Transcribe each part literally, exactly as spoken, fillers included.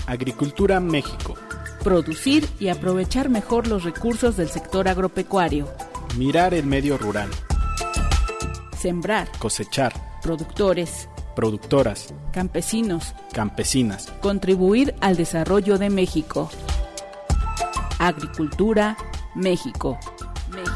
Agricultura México. Producir y aprovechar mejor los recursos del sector agropecuario. Mirar el medio rural. Sembrar. Cosechar. Productores. Productoras. Campesinos. Campesinas. Contribuir al desarrollo de México. Agricultura México. México.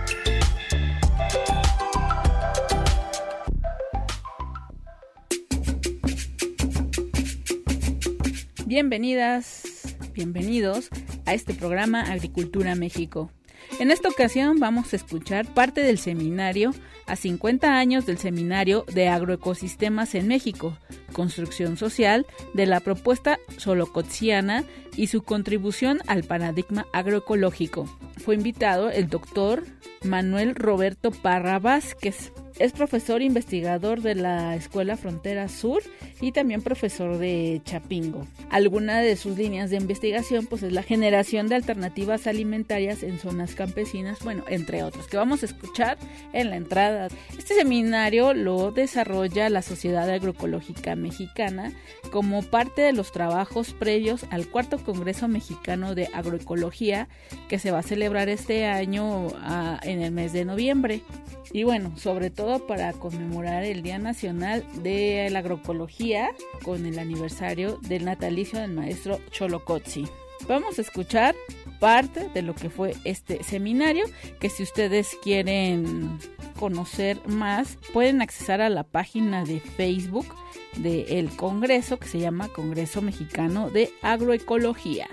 Bienvenidas, bienvenidos a este programa Agricultura México. En esta ocasión vamos a escuchar parte del seminario a cincuenta años del Seminario de Agroecosistemas en México, Construcción Social de la propuesta xolocotziana y su contribución al paradigma agroecológico. Fue invitado el doctor Manuel Roberto Parra Vázquez. Es profesor investigador de la Escuela Frontera Sur y también profesor de Chapingo. Alguna de sus líneas de investigación pues es la generación de alternativas alimentarias en zonas campesinas, bueno, entre otros, que vamos a escuchar en la entrada. Este seminario lo desarrolla la Sociedad Agroecológica Mexicana como parte de los trabajos previos al cuarto Congreso Mexicano de Agroecología, que se va a celebrar este año uh, en el mes de noviembre. Y bueno, sobre todo para conmemorar el Día Nacional de la Agroecología con el aniversario del natalicio del maestro Xolocotzi. Vamos a escuchar parte de lo que fue este seminario, que si ustedes quieren conocer más, pueden accesar a la página de Facebook del Congreso, que se llama Congreso Mexicano de Agroecología.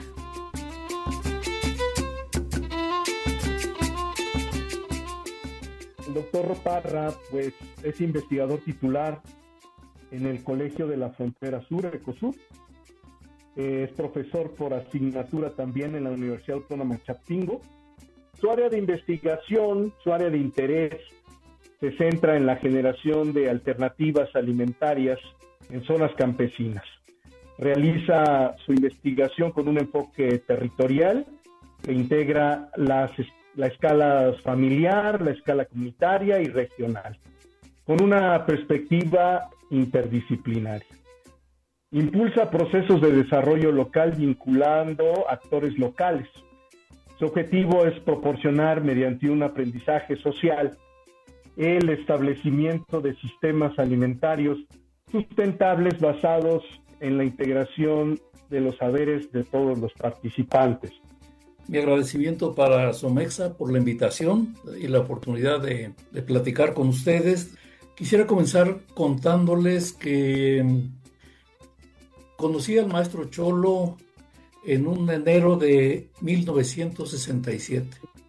El doctor Parra, pues, es investigador titular en el Colegio de la Frontera Sur, Ecosur. Es profesor por asignatura también en la Universidad Autónoma Chapingo. Su área de investigación, su área de interés, se centra en la generación de alternativas alimentarias en zonas campesinas. Realiza su investigación con un enfoque territorial que integra las la escala familiar, la escala comunitaria y regional, con una perspectiva interdisciplinaria. Impulsa procesos de desarrollo local vinculando actores locales. Su objetivo es proporcionar, mediante un aprendizaje social, el establecimiento de sistemas alimentarios sustentables basados en la integración de los saberes de todos los participantes. Mi agradecimiento para Somexa por la invitación y la oportunidad de, de platicar con ustedes. Quisiera comenzar contándoles que conocí al maestro Cholo en un enero de mil novecientos sesenta y siete.